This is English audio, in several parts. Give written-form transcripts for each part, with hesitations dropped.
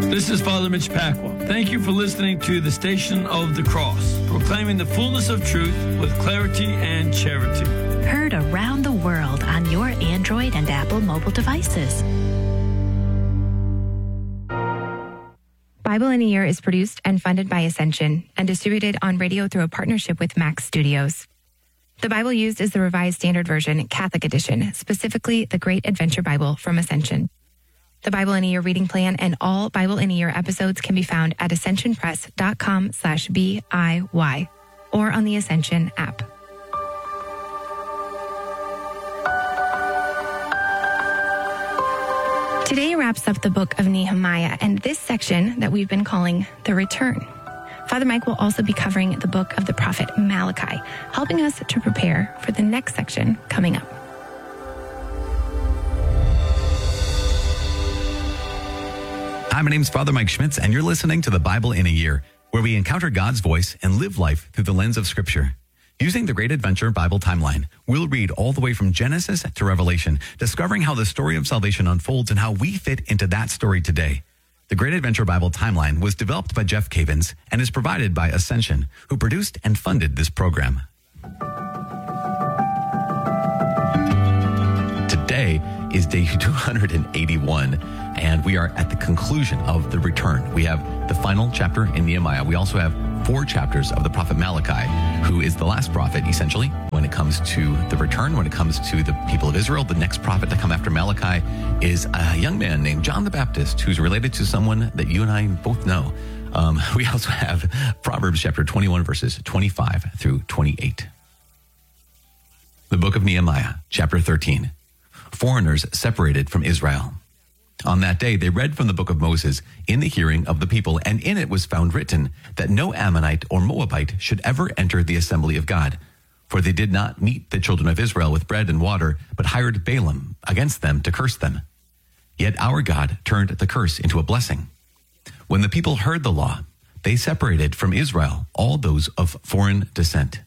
This is Father Mitch Pacwa. Thank you for listening to the Station of the Cross, proclaiming the fullness of truth with clarity and charity. Heard around the world on your Android and Apple mobile devices. Bible in a Year is produced and funded by Ascension and distributed on radio through a partnership with Max Studios. The Bible used is the Revised Standard Version, Catholic Edition, specifically the Great Adventure Bible from Ascension. The Bible in a Year reading plan and all Bible in a Year episodes can be found at ascensionpress.com/BIY or on the Ascension app. Today wraps up the book of Nehemiah and this section that we've been calling The Return. Father Mike will also be covering the book of the prophet Malachi, helping us to prepare for the next section coming up. Hi, my name's Father Mike Schmitz, and you're listening to the Bible in a Year, where we encounter God's voice and live life through the lens of Scripture. Using the Great Adventure Bible timeline, we'll read all the way from Genesis to Revelation, discovering how the story of salvation unfolds and how we fit into that story today. The Great Adventure Bible timeline was developed by Jeff Cavins and is provided by Ascension, who produced and funded this program. Today is day 281, and we are at the conclusion of the return. We have the final chapter in Nehemiah. We also have 4 chapters of the prophet Malachi, who is the last prophet, essentially, when it comes to the return, when it comes to the people of Israel. The next prophet to come after Malachi is a young man named John the Baptist, who's related to someone that you and I both know. We also have Proverbs chapter 21, verses 25 through 28. The book of Nehemiah, chapter 13. Foreigners separated from Israel. On that day, they read from the book of Moses in the hearing of the people, and in it was found written that no Ammonite or Moabite should ever enter the assembly of God. For they did not meet the children of Israel with bread and water, but hired Balaam against them to curse them. Yet our God turned the curse into a blessing. When the people heard the law, they separated from Israel all those of foreign descent.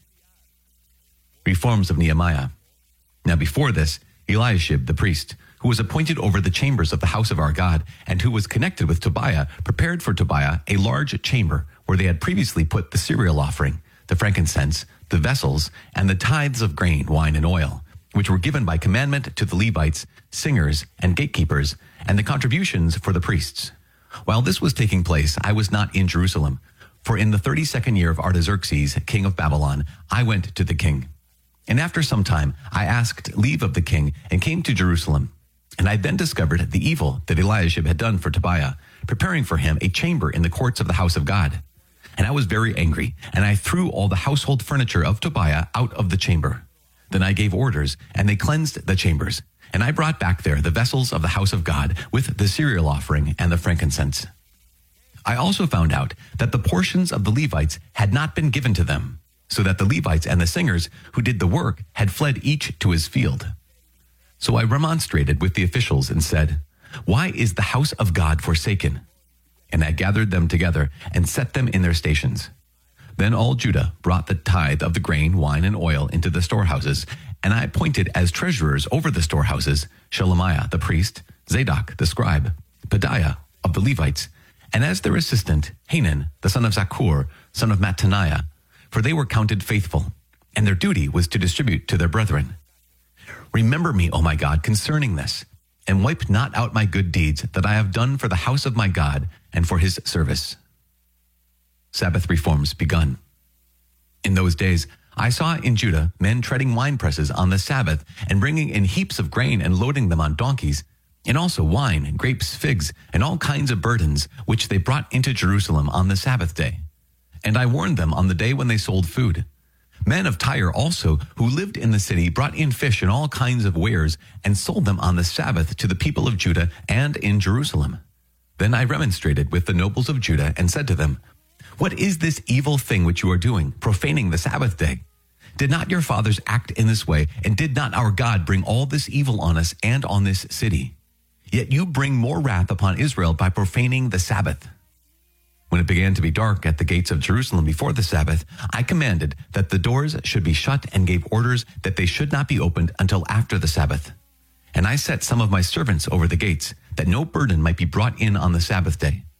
Reforms of Nehemiah. Now before this, Eliashib the priest, who was appointed over the chambers of the house of our God, and who was connected with Tobiah, prepared for Tobiah a large chamber where they had previously put the cereal offering, the frankincense, the vessels, and the tithes of grain, wine, and oil, which were given by commandment to the Levites, singers, and gatekeepers, and the contributions for the priests. While this was taking place, I was not in Jerusalem, for in the 32nd year of Artaxerxes, king of Babylon, I went to the king. And after some time, I asked leave of the king and came to Jerusalem. And I then discovered the evil that Eliashib had done for Tobiah, preparing for him a chamber in the courts of the house of God. And I was very angry, and I threw all the household furniture of Tobiah out of the chamber. Then I gave orders, and they cleansed the chambers. And I brought back there the vessels of the house of God with the cereal offering and the frankincense. I also found out that the portions of the Levites had not been given to them, so that the Levites and the singers who did the work had fled each to his field. So I remonstrated with the officials and said, "Why is the house of God forsaken?" And I gathered them together and set them in their stations. Then all Judah brought the tithe of the grain, wine, and oil into the storehouses, and I appointed as treasurers over the storehouses Shelemiah the priest, Zadok the scribe, Pedaiah of the Levites, and as their assistant Hanan the son of Zakur, son of Mattaniah, for they were counted faithful, and their duty was to distribute to their brethren. Remember me, O my God, concerning this, and wipe not out my good deeds that I have done for the house of my God and for his service. Sabbath reforms begun. In those days, I saw in Judah men treading wine presses on the Sabbath and bringing in heaps of grain and loading them on donkeys, and also wine and grapes, figs, and all kinds of burdens, which they brought into Jerusalem on the Sabbath day. And I warned them on the day when they sold food. Men of Tyre also, who lived in the city, brought in fish and all kinds of wares and sold them on the Sabbath to the people of Judah and in Jerusalem. Then I remonstrated with the nobles of Judah and said to them, "What is this evil thing which you are doing, profaning the Sabbath day? Did not your fathers act in this way, and did not our God bring all this evil on us and on this city? Yet you bring more wrath upon Israel by profaning the Sabbath." When it began to be dark at the gates of Jerusalem before the Sabbath, I commanded that the doors should be shut and gave orders that they should not be opened until after the Sabbath. And I set some of my servants over the gates, that no burden might be brought in on the Sabbath day.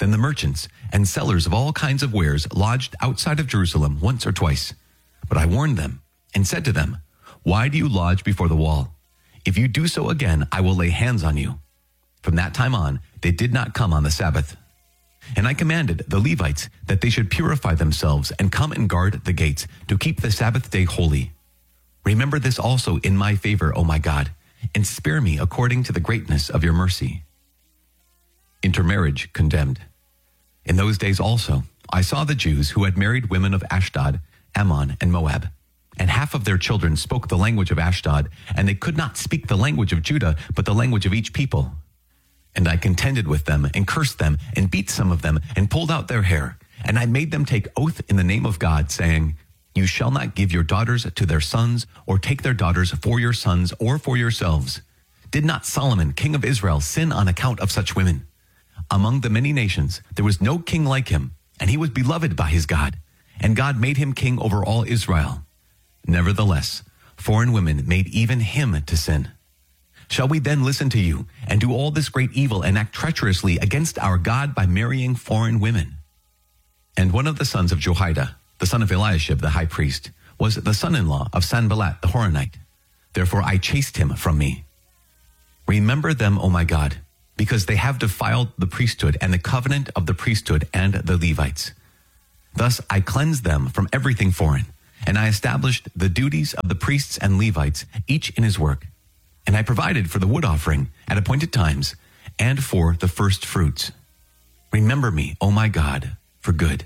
Then the merchants and sellers of all kinds of wares lodged outside of Jerusalem once or twice. But I warned them and said to them, "Why do you lodge before the wall? If you do so again, I will lay hands on you." From that time on, they did not come on the Sabbath. And I commanded the Levites that they should purify themselves and come and guard the gates to keep the Sabbath day holy. Remember this also in my favor, O my God, and spare me according to the greatness of your mercy. Intermarriage condemned. In those days also, I saw the Jews who had married women of Ashdod, Ammon, and Moab. And half of their children spoke the language of Ashdod, and they could not speak the language of Judah, but the language of each people. And I contended with them, and cursed them, and beat some of them, and pulled out their hair. And I made them take oath in the name of God, saying, "You shall not give your daughters to their sons, or take their daughters for your sons, or for yourselves. Did not Solomon, king of Israel, sin on account of such women? Among the many nations, there was no king like him, and he was beloved by his God. And God made him king over all Israel. Nevertheless, foreign women made even him to sin. Shall we then listen to you and do all this great evil and act treacherously against our God by marrying foreign women?" And one of the sons of Jehoiada, the son of Eliashib the high priest, was the son-in-law of Sanballat the Horonite. Therefore I chased him from me. Remember them, O my God, because they have defiled the priesthood and the covenant of the priesthood and the Levites. Thus I cleansed them from everything foreign, and I established the duties of the priests and Levites, each in his work. And I provided for the wood offering at appointed times and for the first fruits. Remember me, O my God, for good.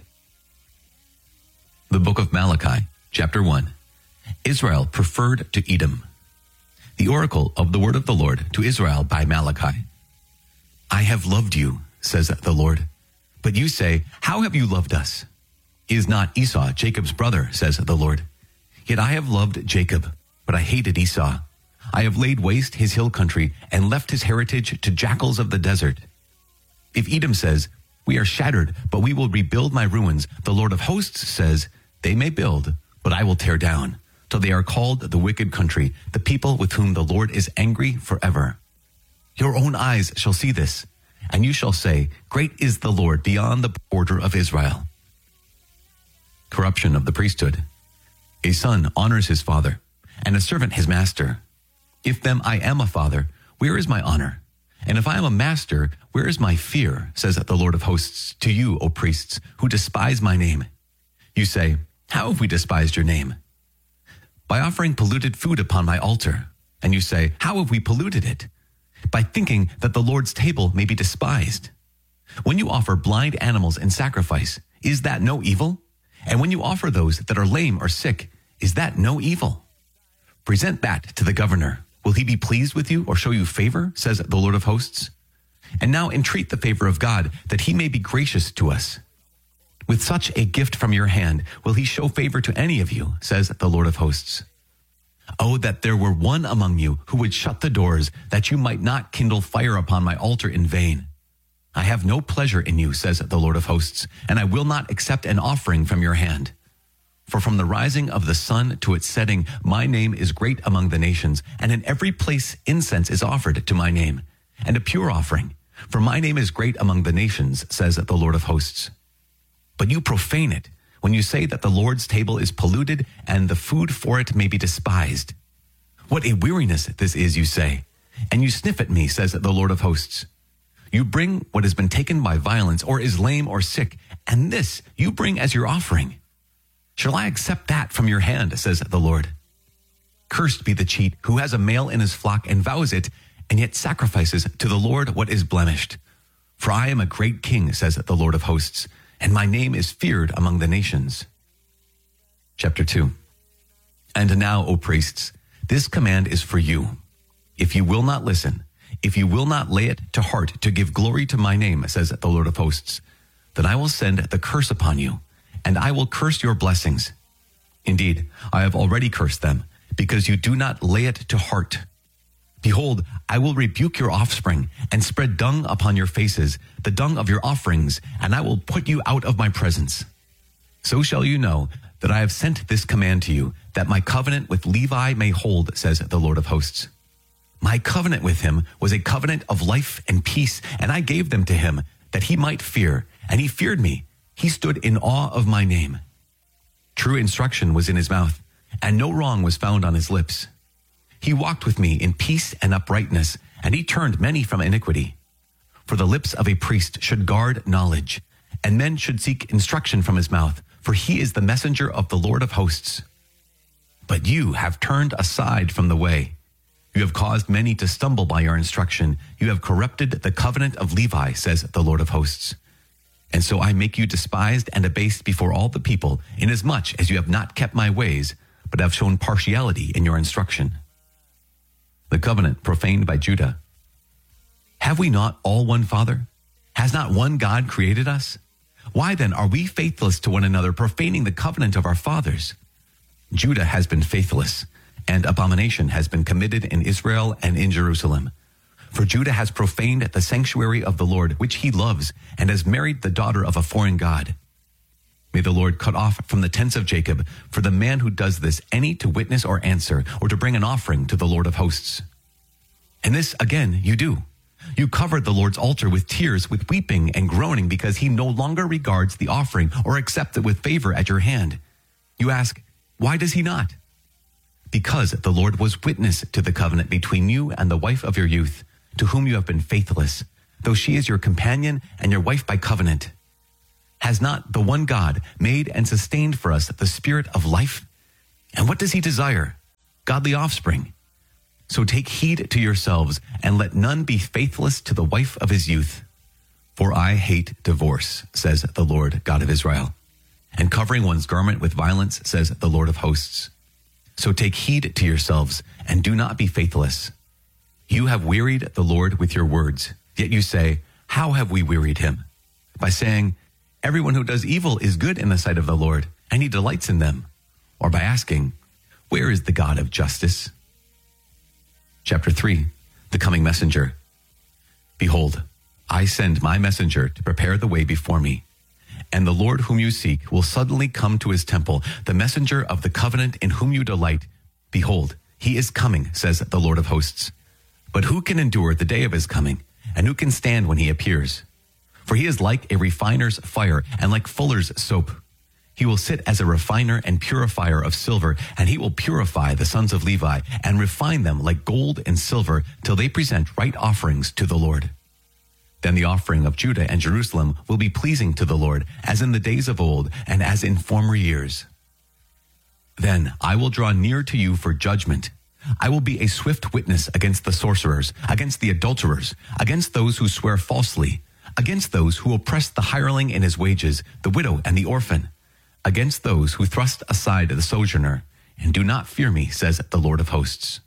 The book of Malachi, chapter 1. Israel preferred to Edom. The oracle of the word of the Lord to Israel by Malachi. I have loved you, says the Lord. But you say, how have you loved us? Is not Esau Jacob's brother, says the Lord. Yet I have loved Jacob, but I hated Esau. I have laid waste his hill country and left his heritage to jackals of the desert. If Edom says, we are shattered, but we will rebuild my ruins, the Lord of hosts says, they may build, but I will tear down, till they are called the wicked country, the people with whom the Lord is angry forever. Your own eyes shall see this, and you shall say, great is the Lord beyond the border of Israel. Corruption of the priesthood. A son honors his father, and a servant his master. If then I am a father, where is my honor? And if I am a master, where is my fear, says the Lord of hosts, to you, O priests, who despise my name? You say, how have we despised your name? By offering polluted food upon my altar. And you say, how have we polluted it? By thinking that the Lord's table may be despised. When you offer blind animals in sacrifice, is that no evil? And when you offer those that are lame or sick, is that no evil? Present that to the governor. Will he be pleased with you or show you favor, says the Lord of hosts? And now entreat the favor of God, that he may be gracious to us. With such a gift from your hand, will he show favor to any of you, says the Lord of hosts. Oh, that there were one among you who would shut the doors, that you might not kindle fire upon my altar in vain. I have no pleasure in you, says the Lord of hosts, and I will not accept an offering from your hand. For from the rising of the sun to its setting, my name is great among the nations, and in every place incense is offered to my name, and a pure offering. For my name is great among the nations, says the Lord of hosts. But you profane it, when you say that the Lord's table is polluted, and the food for it may be despised. What a weariness this is, you say, and you sniff at me, says the Lord of hosts. You bring what has been taken by violence, or is lame or sick, and this you bring as your offering. Shall I accept that from your hand, says the Lord? Cursed be the cheat who has a male in his flock and vows it, and yet sacrifices to the Lord what is blemished. For I am a great king, says the Lord of hosts, and my name is feared among the nations. Chapter 2. And now, O priests, this command is for you. If you will not listen, if you will not lay it to heart to give glory to my name, says the Lord of hosts, then I will send the curse upon you, and I will curse your blessings. Indeed, I have already cursed them, because you do not lay it to heart. Behold, I will rebuke your offspring, and spread dung upon your faces, the dung of your offerings, and I will put you out of my presence. So shall you know that I have sent this command to you, that my covenant with Levi may hold, says the Lord of hosts. My covenant with him was a covenant of life and peace, and I gave them to him, that he might fear, and he feared me. He stood in awe of my name. True instruction was in his mouth, and no wrong was found on his lips. He walked with me in peace and uprightness, and he turned many from iniquity. For the lips of a priest should guard knowledge, and men should seek instruction from his mouth, for he is the messenger of the Lord of hosts. But you have turned aside from the way. You have caused many to stumble by your instruction. You have corrupted the covenant of Levi, says the Lord of hosts. And so I make you despised and abased before all the people, inasmuch as you have not kept my ways, but have shown partiality in your instruction. The covenant profaned by Judah. Have we not all one Father? Has not one God created us? Why then are we faithless to one another, profaning the covenant of our fathers? Judah has been faithless, and abomination has been committed in Israel and in Jerusalem. For Judah has profaned the sanctuary of the Lord, which he loves, and has married the daughter of a foreign god. May the Lord cut off from the tents of Jacob for the man who does this any to witness or answer, or to bring an offering to the Lord of hosts. And this again you do. You covered the Lord's altar with tears, with weeping and groaning, because he no longer regards the offering or accepts it with favor at your hand. You ask, why does he not? Because the Lord was witness to the covenant between you and the wife of your youth, to whom you have been faithless, though she is your companion and your wife by covenant. Has not the one God made and sustained for us the spirit of life? And what does he desire? Godly offspring. So take heed to yourselves, and let none be faithless to the wife of his youth. For I hate divorce, says the Lord God of Israel, and covering one's garment with violence, says the Lord of hosts. So take heed to yourselves, and do not be faithless. You have wearied the Lord with your words, yet you say, how have we wearied him? By saying, everyone who does evil is good in the sight of the Lord, and he delights in them. Or by asking, where is the God of justice? Chapter 3, the coming messenger. Behold, I send my messenger to prepare the way before me. And the Lord whom you seek will suddenly come to his temple, the messenger of the covenant in whom you delight. Behold, he is coming, says the Lord of hosts. But who can endure the day of his coming, and who can stand when he appears? For he is like a refiner's fire, and like fuller's soap. He will sit as a refiner and purifier of silver, and he will purify the sons of Levi, and refine them like gold and silver, till they present right offerings to the Lord. Then the offering of Judah and Jerusalem will be pleasing to the Lord, as in the days of old, and as in former years. Then I will draw near to you for judgment. I will be a swift witness against the sorcerers, against the adulterers, against those who swear falsely, against those who oppress the hireling in his wages, the widow and the orphan, against those who thrust aside the sojourner, and do not fear me, says the Lord of hosts.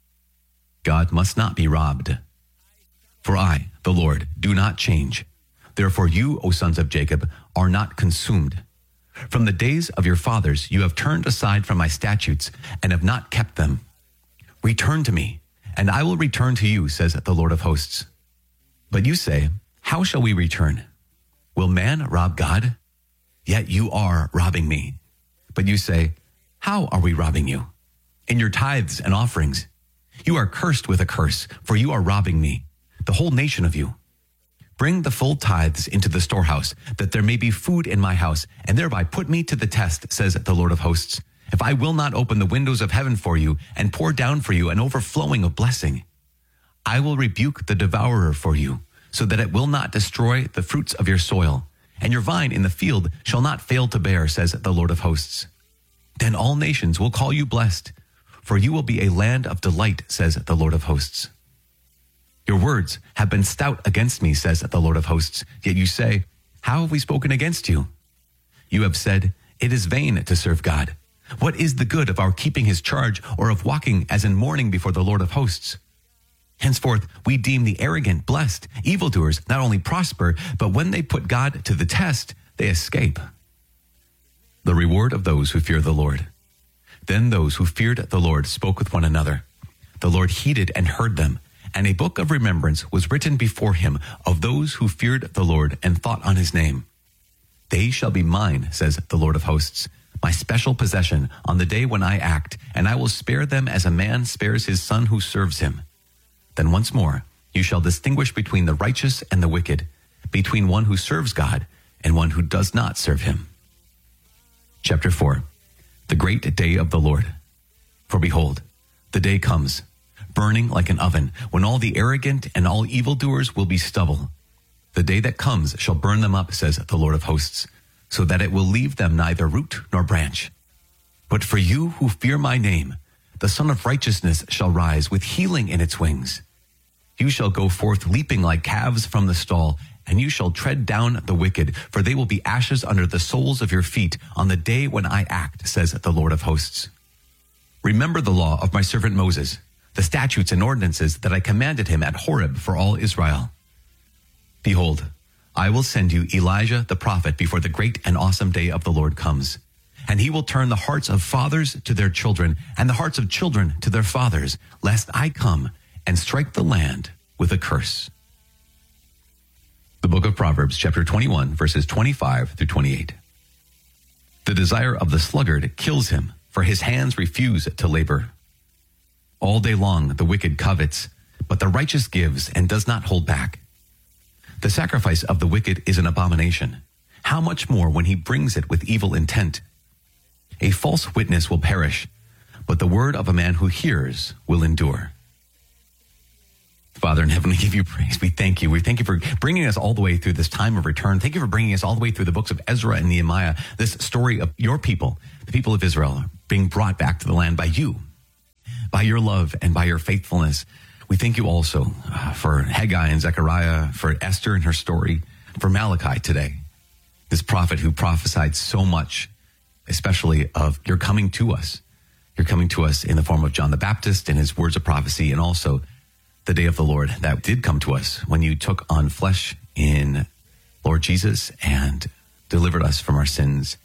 God must not be robbed. For I, the Lord, do not change. Therefore you, O sons of Jacob, are not consumed. From the days of your fathers you have turned aside from my statutes, and have not kept them. Return to me, and I will return to you, says the Lord of hosts. But you say, how shall we return? Will man rob God? Yet you are robbing me. But you say, how are we robbing you? In your tithes and offerings. You are cursed with a curse, for you are robbing me, the whole nation of you. Bring the full tithes into the storehouse, that there may be food in my house, and thereby put me to the test, says the Lord of hosts, if I will not open the windows of heaven for you, and pour down for you an overflowing of blessing. I will rebuke the devourer for you, so that it will not destroy the fruits of your soil, and your vine in the field shall not fail to bear, says the Lord of hosts. Then all nations will call you blessed, for you will be a land of delight, says the Lord of hosts. Your words have been stout against me, says the Lord of hosts, yet you say, how have we spoken against you? You have said, it is vain to serve God. What is the good of our keeping his charge, or of walking as in mourning before the Lord of hosts? Henceforth, we deem the arrogant blessed. Evildoers not only prosper, but when they put God to the test, they escape. The reward of those who fear the Lord. Then those who feared the Lord spoke with one another. The Lord heeded and heard them, and a book of remembrance was written before him of those who feared the Lord and thought on his name. They shall be mine, says the Lord of hosts, my special possession on the day when I act, and I will spare them as a man spares his son who serves him. Then once more you shall distinguish between the righteous and the wicked, between one who serves God and one who does not serve him. Chapter 4, the great day of the Lord. For behold, the day comes, burning like an oven, when all the arrogant and all evildoers will be stubble. The day that comes shall burn them up, says the Lord of hosts, so that it will leave them neither root nor branch. But for you who fear my name, the Son of Righteousness shall rise with healing in its wings. You shall go forth leaping like calves from the stall, and you shall tread down the wicked, for they will be ashes under the soles of your feet on the day when I act, says the Lord of hosts. Remember the law of my servant Moses, the statutes and ordinances that I commanded him at Horeb for all Israel. Behold, I will send you Elijah the prophet before the great and awesome day of the Lord comes. And he will turn the hearts of fathers to their children and the hearts of children to their fathers, lest I come and strike the land with a curse. The book of Proverbs, chapter 21, verses 25 through 28. The desire of the sluggard kills him, for his hands refuse to labor. All day long the wicked covets, but the righteous gives and does not hold back. The sacrifice of the wicked is an abomination. How much more when he brings it with evil intent? A false witness will perish, but the word of a man who hears will endure. Father in heaven, we give you praise. We thank you. We thank you for bringing us all the way through this time of return. Thank you for bringing us all the way through the books of Ezra and Nehemiah, this story of your people, the people of Israel, being brought back to the land by you, by your love and by your faithfulness. We thank you also for Haggai and Zechariah, for Esther and her story, for Malachi today, this prophet who prophesied so much, especially of your coming to us. You're coming to us in the form of John the Baptist and his words of prophecy, and also the day of the Lord that did come to us when you took on flesh in Lord Jesus and delivered us from our sins.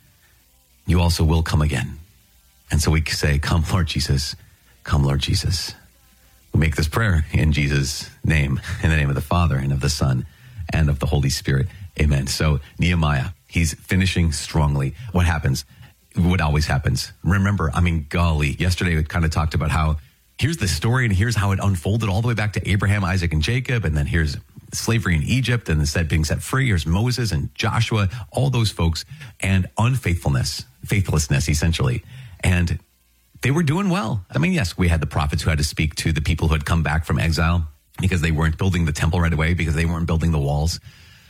You also will come again. And so we say, come, Lord Jesus. Come, Lord Jesus. We make this prayer in Jesus' name, in the name of the Father and of the Son and of the Holy Spirit. Amen. So Nehemiah, he's finishing strongly. What happens? What always happens? Remember, golly, yesterday we kind of talked about how here's the story and here's how it unfolded all the way back to Abraham, Isaac, and Jacob. And then here's slavery in Egypt and instead being set free. Here's Moses and Joshua, all those folks, and faithlessness, essentially. And they were doing well. Yes, we had the prophets who had to speak to the people who had come back from exile because they weren't building the temple right away, because they weren't building the walls.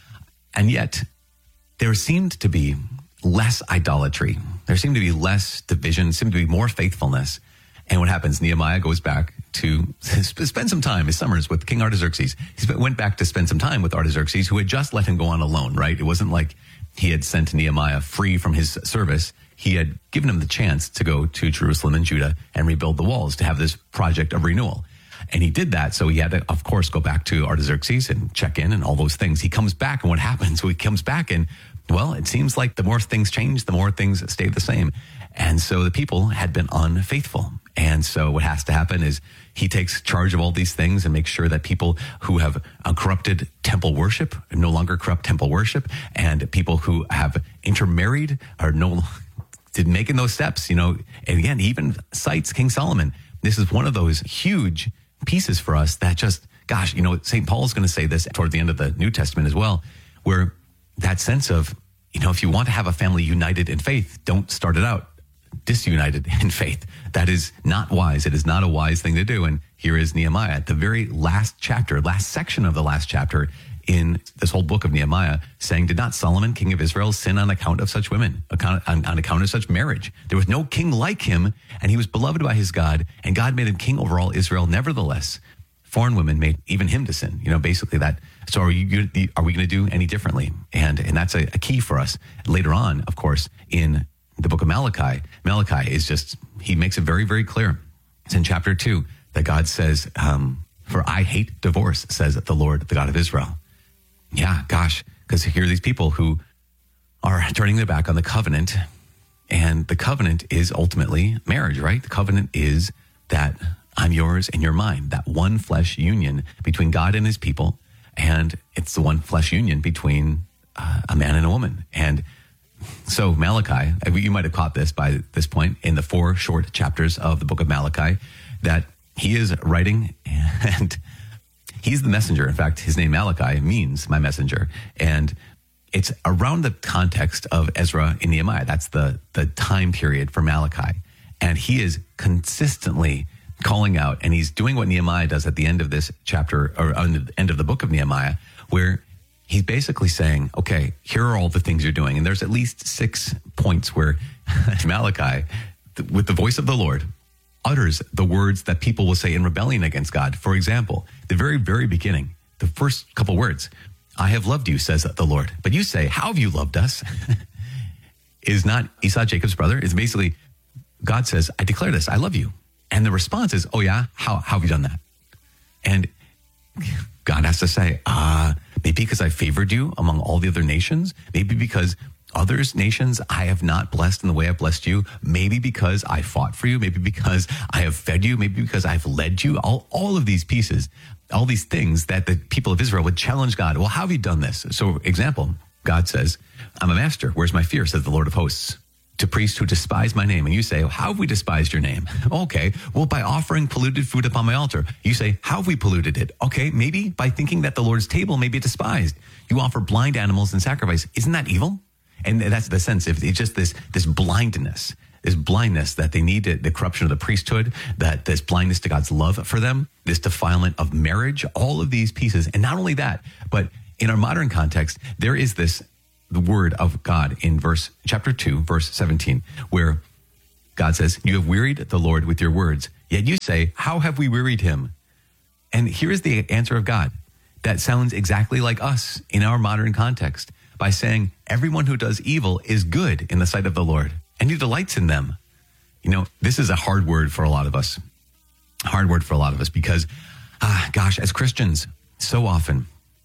And yet there seemed to be less idolatry. There seemed to be less division, seemed to be more faithfulness. And what happens? Nehemiah goes back to spend some time, his summers, with King Artaxerxes. He went back to spend some time with Artaxerxes, who had just let him go on alone, right? It wasn't like he had sent Nehemiah free from his service. He had given him the chance to go to Jerusalem and Judah and rebuild the walls, to have this project of renewal. And he did that, so he had to, of course, go back to Artaxerxes and check in and all those things. He comes back, and what happens? So he comes back, and, well, it seems like the more things change, the more things stay the same. And so the people had been unfaithful. And so what has to happen is he takes charge of all these things and makes sure that people who have corrupted temple worship no longer corrupt temple worship, and people who have intermarried are making those steps, And again, he even cites King Solomon. This is one of those huge pieces for us that just, St. Paul's going to say this toward the end of the New Testament as well, where that sense of, if you want to have a family united in faith, don't start it out disunited in faith. That is not wise. It is not a wise thing to do. And here is Nehemiah at the very last section of the last chapter in this whole book of Nehemiah, saying, did not Solomon, king of Israel, sin on account of such women, on account of such marriage? There was no king like him, and he was beloved by his God, and God made him king over all Israel. Nevertheless, foreign women made even him to sin. Basically that. So are we going to do any differently? And that's a key for us. Later on, of course, in the book of Malachi, he makes it very, very clear. It's in chapter 2 that God says, for I hate divorce, says the Lord, the God of Israel. Yeah, gosh, because here are these people who are turning their back on the covenant, and the covenant is ultimately marriage, right? The covenant is that I'm yours and you're mine, that one flesh union between God and his people, and it's the one flesh union between a man and a woman. And so Malachi, you might have caught this by this point in the 4 short chapters of the book of Malachi, that he is writing and he's the messenger. In fact, his name Malachi means my messenger. And it's around the context of Ezra and Nehemiah. That's the time period for Malachi. And he is consistently calling out, and he's doing what Nehemiah does at the end of this chapter, or at the end of the book of Nehemiah, where he's basically saying, okay, here are all the things you're doing. And there's at least 6 points where Malachi, with the voice of the Lord, utters the words that people will say in rebellion against God. For example, the very, very beginning, the first couple words, I have loved you, says the Lord. But you say, how have you loved us? Is not Esau, Jacob's brother. It's basically, God says, I declare this, I love you. And the response is, oh yeah, how have you done that? And God has to say, maybe because I favored you among all the other nations, maybe because others nations I have not blessed in the way I've blessed you, maybe because I fought for you, maybe because I have fed you, maybe because I've led you, all of these pieces, all these things that the people of Israel would challenge God. Well, how have you done this? So example, God says, I'm a master. Where's my fear? Says the Lord of hosts. To priests who despise my name. And you say, how have we despised your name? Okay, well, by offering polluted food upon my altar. You say, how have we polluted it? Okay, maybe by thinking that the Lord's table may be despised. You offer blind animals in sacrifice. Isn't that evil? And that's the sense. It's just this blindness, that they need the corruption of the priesthood, that this blindness to God's love for them, this defilement of marriage, all of these pieces. And not only that, but in our modern context, there is the word of God in chapter 2, verse 17, where God says, you have wearied the Lord with your words. Yet you say, how have we wearied him? And here is the answer of God that sounds exactly like us in our modern context, by saying, everyone who does evil is good in the sight of the Lord, and he delights in them. You know, this is a hard word for a lot of us. Because, as Christians, so often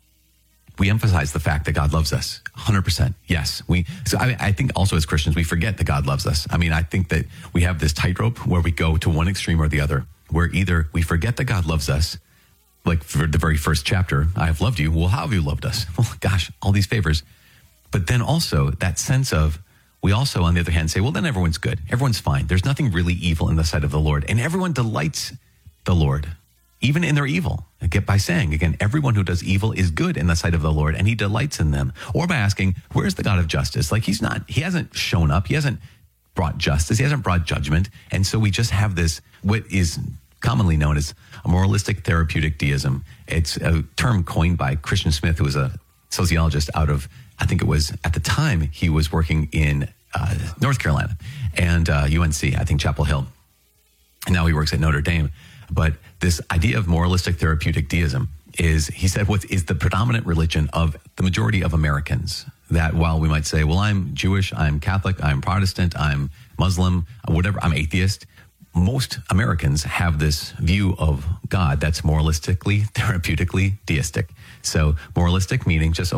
we emphasize the fact that God loves us 100%. Yes. I think also as Christians, we forget that God loves us. I mean, I think that we have this tightrope where we go to one extreme or the other, where either we forget that God loves us, like for the very first chapter, I have loved you. Well, how have you loved us? Well, gosh, all these favors. But then also that sense of, we also, on the other hand, say, well, then everyone's good. Everyone's fine. There's nothing really evil in the sight of the Lord. And everyone delights the Lord, even in their evil. By saying, again, everyone who does evil is good in the sight of the Lord, and he delights in them. Or by asking, where's the God of justice? Like he hasn't shown up. He hasn't brought justice. He hasn't brought judgment. And so we just have this, what is commonly known as a moralistic therapeutic deism. It's a term coined by Christian Smith, who was a sociologist out of, I think it was, at the time, he was working in North Carolina and UNC, I think Chapel Hill. And now he works at Notre Dame. But this idea of moralistic therapeutic deism is, he said, what is the predominant religion of the majority of Americans. That while we might say, well, I'm Jewish, I'm Catholic, I'm Protestant, I'm Muslim, whatever, I'm atheist, most Americans have this view of God that's moralistically, therapeutically deistic. So moralistic meaning just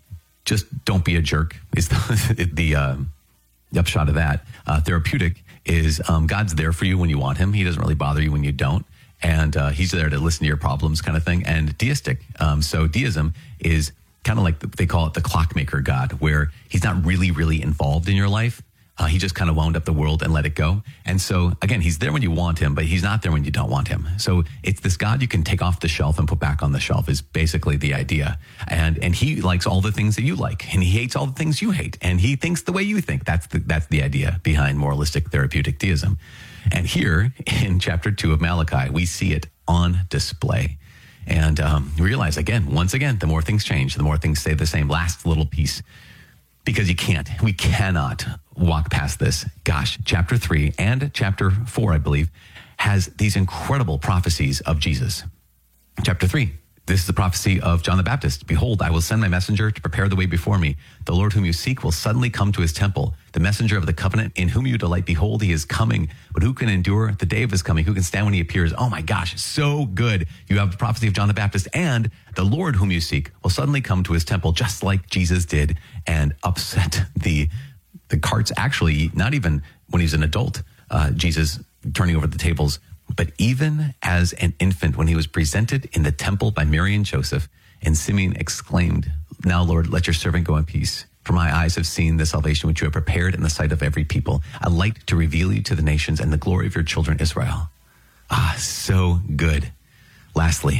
don't be a jerk is the upshot of that. Therapeutic is God's there for you when you want him. He doesn't really bother you when you don't. And he's there to listen to your problems kind of thing. And deistic. So deism is kind of like, they call it the clockmaker God, where he's not really, really involved in your life. He just kind of wound up the world and let it go. And so, again, he's there when you want him, but he's not there when you don't want him. So it's this God you can take off the shelf and put back on the shelf is basically the idea. And he likes all the things that you like, and he hates all the things you hate, and he thinks the way you think. That's the idea behind moralistic therapeutic deism. And here in chapter 2 of Malachi, we see it on display. And we realize, once again, the more things change, the more things stay the same. Last little piece, because we cannot walk past this. Gosh, chapter 3 and chapter 4, I believe, has these incredible prophecies of Jesus. Chapter 3, this is the prophecy of John the Baptist. Behold, I will send my messenger to prepare the way before me. The Lord whom you seek will suddenly come to his temple. The messenger of the covenant in whom you delight, behold, he is coming. But who can endure the day of his coming? Who can stand when he appears? Oh my gosh, so good. You have the prophecy of John the Baptist, and the Lord whom you seek will suddenly come to his temple, just like Jesus did, and upset the carts. Actually, not even when he's an adult, Jesus turning over the tables, but even as an infant, when he was presented in the temple by Mary and Joseph, and Simeon exclaimed, now, Lord, let your servant go in peace. For my eyes have seen the salvation which you have prepared in the sight of every people, a light to reveal you to the nations and the glory of your children Israel. So good. Lastly,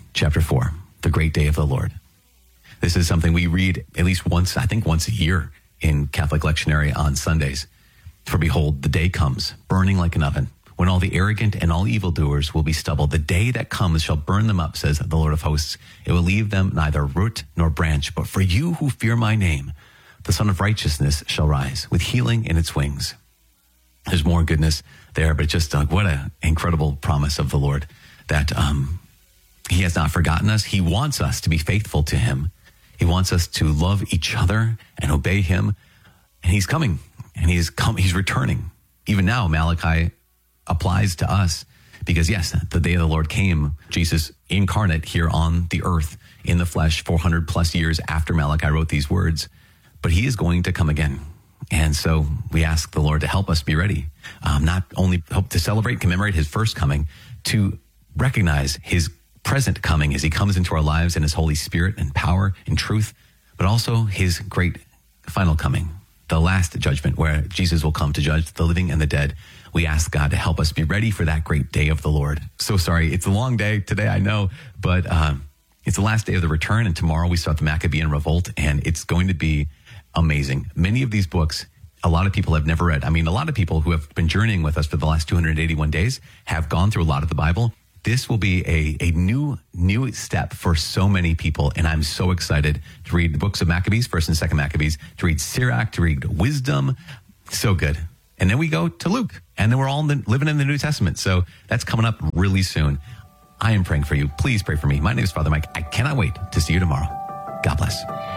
chapter 4, the great day of the Lord. This is something we read at least once, I think once a year in Catholic lectionary on Sundays. For behold, the day comes, burning like an oven, when all the arrogant and all evildoers will be stubble. The day that comes shall burn them up, says the Lord of hosts. It will leave them neither root nor branch. But for you who fear my name, the Son of Righteousness shall rise with healing in its wings. There's more goodness there, but just what an incredible promise of the Lord that he has not forgotten us. He wants us to be faithful to him. He wants us to love each other and obey him. And he's coming, and he's returning. Even now, Malachi applies to us because, yes, the day of the Lord came, Jesus incarnate here on the earth in the flesh 400 plus years after Malachi wrote these words. But he is going to come again. And so we ask the Lord to help us be ready, not only hope to celebrate, commemorate his first coming, to recognize his present coming as he comes into our lives in his Holy Spirit and power and truth, but also his great final coming, the last judgment where Jesus will come to judge the living and the dead. We ask God to help us be ready for that great day of the Lord. So sorry, it's a long day today, I know, but it's the last day of the return, and tomorrow we start the Maccabean Revolt, and it's going to be amazing. Many of these books, a lot of people have never read. I mean, a lot of people who have been journeying with us for the last 281 days have gone through a lot of the Bible. This will be a new step for so many people, and I'm so excited to read the books of Maccabees, 1st and 2nd Maccabees, to read Sirach, to read Wisdom. So good. And then we go to Luke, and then we're all living in the New Testament. So that's coming up really soon. I am praying for you. Please pray for me. My name is Father Mike. I cannot wait to see you tomorrow. God bless.